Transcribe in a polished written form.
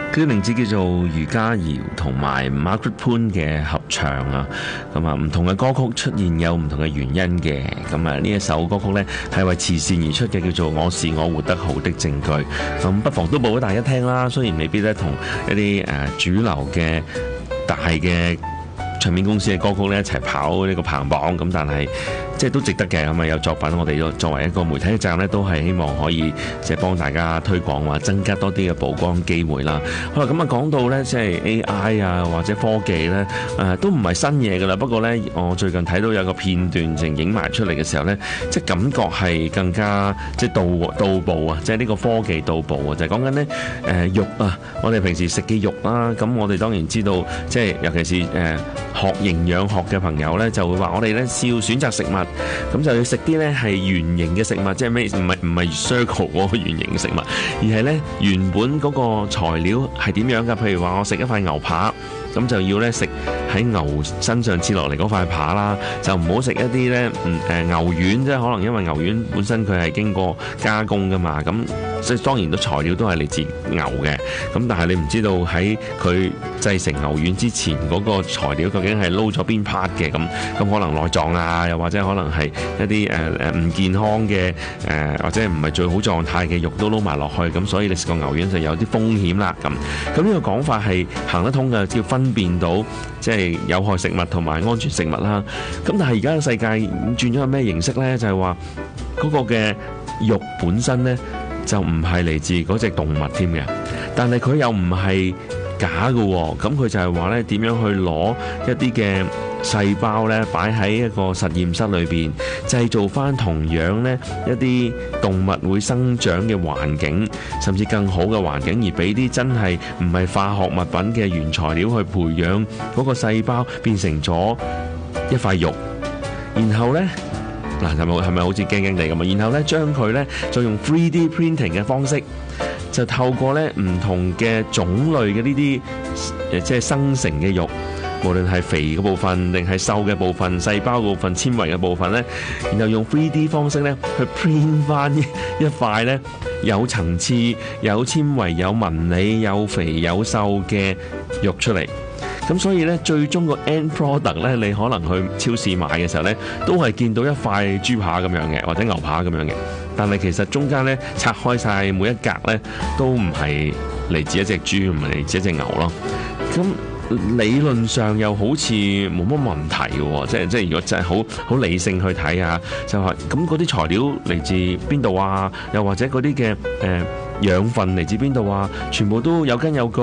佢嘅名字叫做余嘉瑤同埋 Margaret 潘嘅合唱啊，咁啊唔同嘅歌曲出現有唔同嘅原因嘅，咁啊呢一首歌曲呢係為慈善而出嘅，叫做《我是我活得好的證據》，咁不妨都播俾大家聽啦。雖然未必咧同一啲主流嘅大嘅唱片公司嘅歌曲咧一齊跑呢個排行榜，咁但係即係都值得嘅。咁啊有作品，我哋作為一個媒體嘅責任咧，都係希望可以即係幫大家推廣或增加多啲嘅曝光機會啦。好啦，咁啊講到咧即係 AI 啊或者科技咧，都唔係新嘢噶啦。不過咧，我最近睇到有個片段正影埋出嚟嘅時候咧，即係感覺係更加即係到步啊！即係呢個科技到步啊！就係講緊咧肉啊，我哋平時食嘅肉啦，咁我哋當然知道，即係尤其是學營養學嘅朋友咧，就會話我哋咧要選擇食物，咁就要食啲咧係圓形嘅食物，即係咩？唔係 circle 嗰個圓形嘅食物，而係咧原本嗰個材料係點樣㗎？譬如話我食一塊牛扒，咁就要咧食喺牛身上切落嚟嗰塊扒啦，就唔好食一啲咧牛丸，即係可能因為牛丸本身佢係經過加工㗎嘛，咁即係當然都材料都係嚟自牛嘅，咁但係你唔知道喺佢製成牛丸之前嗰個材料究竟係撈咗邊 part 嘅，咁可能內臟啊，又或者可能係一啲唔健康嘅或者唔係最好狀態嘅肉都撈埋落去，咁所以你食個牛丸就有啲風險啦。咁呢個講法係行得通嘅，要分辨到即係有害食物同埋安全食物啦。咁但係而家嘅世界轉咗係咩形式呢？就係話嗰個嘅肉本身呢，就唔係嚟自嗰隻動物添嘅，但係佢又唔係假嘅喎。咁佢就係話呢，點樣去攞一啲嘅細胞呢，擺喺一個實驗室裏邊，製造翻同樣呢一啲動物會生長嘅環境，甚至更好嘅環境，而俾啲真係唔係化學物品嘅原材料去培養嗰個細胞變成咗一塊肉，然後呢。嗱，係咪好似驚驚地咁啊？然後咧，將佢咧再用 3D printing 嘅方式，就透過咧唔同嘅種類嘅呢啲即係生成嘅肉，無論係肥嘅部分定係瘦嘅部分、細胞部分、纖維嘅部分咧，然後用 3D 方式咧去 print 翻一塊咧有層次、有纖維、有紋理、有肥有瘦嘅肉出嚟。咁所以咧，最終個 end product 咧，你可能去超市買嘅時候咧，都係見到一塊豬扒咁樣嘅，或者牛扒咁樣嘅。但係其實中間咧拆開晒每一格咧，都唔係嚟自一隻豬，唔係嚟自一隻牛咯。咁理論上又好似冇乜問題嘅，即係如果真係好理性去睇下，就話咁嗰啲材料嚟自邊度啊？又或者嗰啲嘅養分嚟自邊度啊？全部都有根有據。